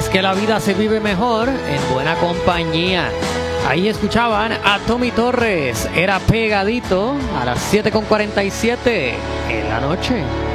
es que la vida se vive mejor en buena compañía. Ahí escuchaban a Tommy Torres, Era Pegadito, a las 7:47 en la noche.